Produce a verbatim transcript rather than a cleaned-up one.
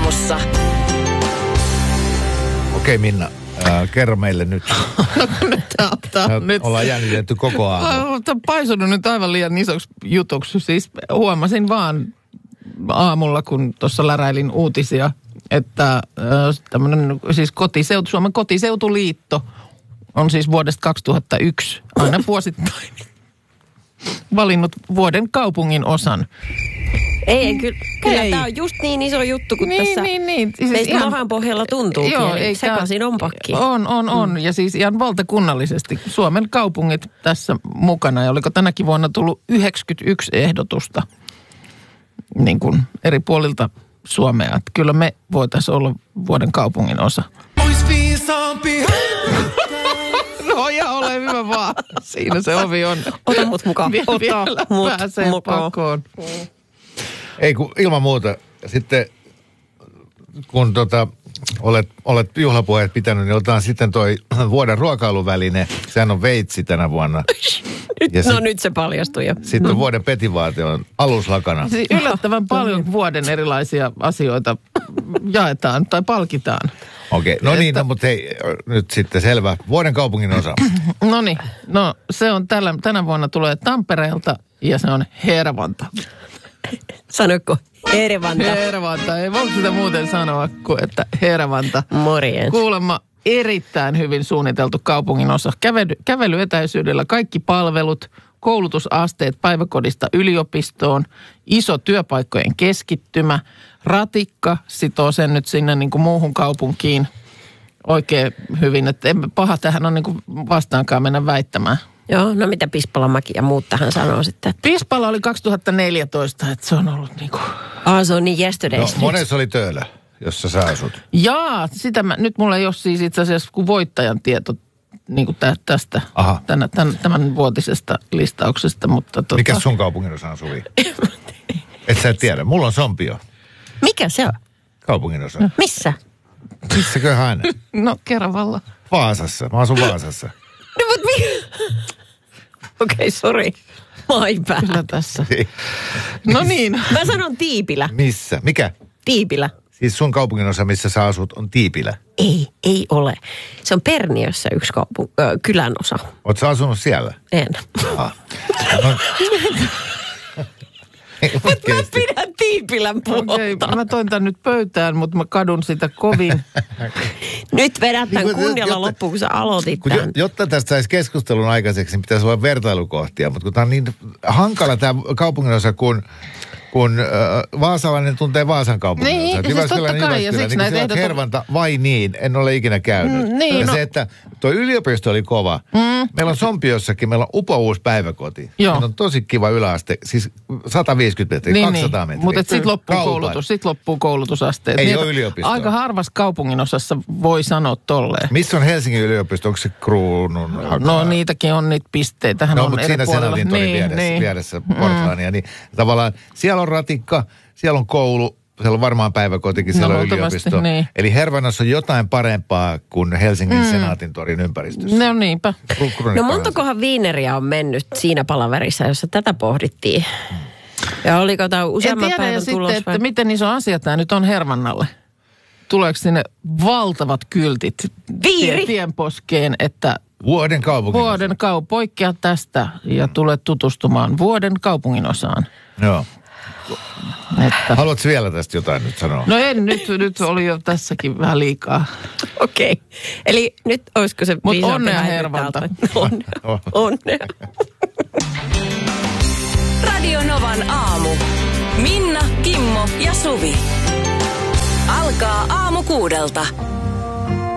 aamussa. Okei Minna, äh, kerro meille nyt. Tää, tää, nyt. Ollaan jännitetty koko aamu. Tämä on paisunut nyt aivan liian isoksi jutuksi. Siis huomasin vaan aamulla, kun tuossa läräilin uutisia, että äh, tämmönen, siis kotiseutu, Suomen kotiseutuliitto on siis vuodesta kaksituhattayksi aina vuosittain valinnut vuoden kaupungin osan. Ei, kyllä, kyllä Ei. tämä on just niin iso juttu, kun niin, tässä niin, niin. Siis meistä ihan- mahan pohjalla tuntuu. Joo, ei sekaisin tää- on pakki. On, on, on. Mm. Ja siis ihan valtakunnallisesti Suomen kaupungit tässä mukana. Ja oliko tänäkin vuonna tullut yhdeksänkymmentäyksi ehdotusta niin kuin eri puolilta Suomea. Että kyllä me voitaisiin olla vuoden kaupungin osa. Ois viisaampi. No ja ole hyvä vaan. Siinä se ovi on. Ota mut mukaan. Vie- Ota vielä mut pääsee mukaan. pakoon. Ei kun ilman muuta. Sitten kun tota, olet, olet juhlapuheet pitänyt, niin otetaan sitten toi vuoden ruokailuväline. Sehän on veitsi tänä vuonna. Ja No sit- nyt se paljastui jo. Sitten vuoden petivaate on aluslakana. Siis yllättävän paljon vuoden erilaisia asioita jaetaan tai palkitaan. Okei, no niin, no, mutta hei, nyt sitten selvä. Vuoden kaupungin osa. No niin, no se on tällä, tänä vuonna tulee Tampereelta ja se on Hervanta. Sanoiko Hervanta? Hervanta, ei voiko sitä muuten sanoa kuin että Hervanta. Morjens. Kuulemma erittäin hyvin suunniteltu kaupungin osa. Kävely, kävelyetäisyydellä kaikki palvelut, koulutusasteet päiväkodista yliopistoon, iso työpaikkojen keskittymä, ratikka sitoo sen nyt sinne niin kuin muuhun kaupunkiin oikein hyvin. Että en, paha tähän on niin kuin vastaankaan mennä väittämään. Joo, no mitä Pispalanmäki ja muut tähän sanoo sitten? Pispala oli kaksituhattaneljätoista, että se on ollut niin kuin... Ah, se on niin yesterday. No, monessa oli Töölö, jossa sä asut. Jaa, sitä mä, nyt mulla ei ole siis itse asiassa kuin voittajan tieto niin kuin tä, tästä, Aha. tänä, tämän, tämän vuotisesta listauksesta, mutta tota... Mikä sun kaupungin osa on, Suvi? Et sä et tiedä. Mulla on Sompio, Mikä se on? kaupungin osa. Missä? Missäköhän aina? No, Keravalla. Vaasassa. Mä asun Vaasassa. No, mutta mi... Okei, okay, sori. Maipää. Kyllä tässä. No niin. Mä sanon Tiipilä. Missä? Mikä? Tiipilä. Siis sun kaupungin osa, missä sä asut, on Tiipilä. Ei, ei ole. Se on Perniössä yksi kaupung- ö, kylän osa. Oot sä asunut siellä? En. Ah. No. Mä pidän Tiipilän puolta. Okei, mä toin tän nyt pöytään, mutta mä kadun sitä kovin. Nyt vedät tämän Niin, kun- kunnialla jotta- loppuun, kun sä aloitit Kun jo, tämän. jotta tästä saisi keskustelun aikaiseksi, niin pitäisi olla vertailukohtia. Mutta kun tämä on niin hankala tämä kaupungin osa, kun, kun äh, vaasalainen tuntee Vaasan kaupungin Niin, osa. siis Jyväskylän, totta kai, ja Jyväskylän, siksi niin näitä kuin ehdot on- Hervanta, vai niin, en ole ikinä käynyt. Mm, niin, ja no- se, että tuo yliopisto oli kova. Mm. Meillä on Sompiossakin, meillä on upouus päiväkoti. Joo. Meillä on tosi kiva yläaste, siis sata viisikymmentä metriä, Niin, kaksisataa niin. metriä. Mutta sitten loppuu Kaupan. koulutus, sit loppuu koulutusasteet. Ei Niin, ole että yliopistoa. Aika harvassa kaupungin osassa voi sanoa tolleen. Missä on Helsingin yliopisto? Onko se Kruunun? No niitäkin on niitä pisteitä. No, on mutta eri siinä puolella. Senaatin torin Niin, vieressä, niin. vieressä portlaania. Niin tavallaan siellä on ratikka, siellä on koulu, siellä on varmaan päiväkotikin, siellä No, on luultavasti, yliopisto. niin. Eli Hervannassa on jotain parempaa kuin Helsingin mm. Senaatin torin ympäristössä. No niinpä. Kru- Kruunin No paransi. montakohan viineriä on mennyt siinä palaverissa, jossa tätä pohdittiin. Ja oliko tämä En useamman tiedä ja päivän sitten, tulos että vai? miten iso asia tämä nyt on Hervannalle. Tuleeko sinne valtavat kyltit Viiri! tien- tienposkeen, että Vuoden kaupungin vuoden kau poikkea tästä ja tule tutustumaan vuoden kaupungin osaan. Joo. Että. Haluatko vielä tästä jotain nyt sanoa? No en, nyt, nyt oli jo tässäkin vähän liikaa. Okei. Okay. Eli nyt olisiko se Mut viisaampi onnea häivyttää Hervanta. Onnea. Onnea. Radio Novan aamu. Minna, Kimmo ja Suvi. Alkaa aamu kuudelta.